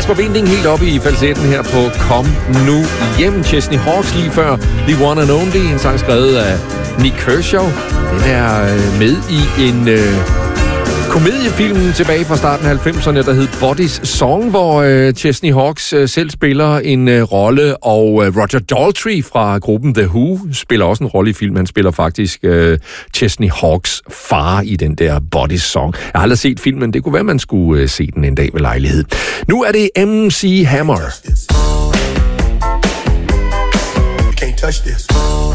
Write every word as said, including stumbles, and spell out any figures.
Kasper Winding helt oppe i falsetten her på Kom Nu Hjem. Chesney Hawkes lige før The One and Only, en sang skrevet af Nick Kershaw. Den er med i en øh, komediefilm tilbage fra starten af halvfemserne, der hed Body's Song, hvor øh, Chesney Hawkes øh, selv spiller en øh, rolle, og øh, Roger Daltrey fra gruppen The Who spiller også en rolle i filmen. Han spiller faktisk øh, Chesney Hawkes far i den der Body's Song. Jeg har aldrig set filmen, det kunne være, man skulle øh, se den en dag ved lejlighed. Nu er det M C Hammer. You can't touch this.